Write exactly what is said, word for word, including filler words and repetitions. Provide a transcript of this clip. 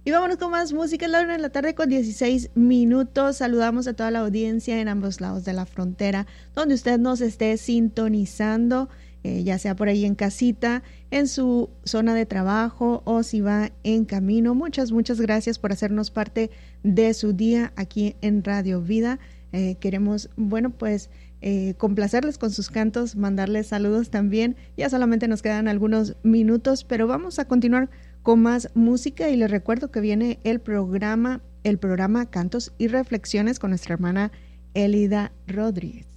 Y vámonos con más música. Es la una de la tarde con dieciséis minutos. Saludamos a toda la audiencia en ambos lados de la frontera, donde usted nos esté sintonizando, eh, ya sea por ahí en casita, en su zona de trabajo o si va en camino. Muchas, muchas gracias por hacernos parte de su día aquí en Radio Vida. Eh, queremos, bueno, pues eh, complacerles con sus cantos, mandarles saludos también. Ya solamente nos quedan algunos minutos, pero vamos a continuar con más música y les recuerdo que viene el programa, el programa Cantos y Reflexiones con nuestra hermana Elida Rodríguez.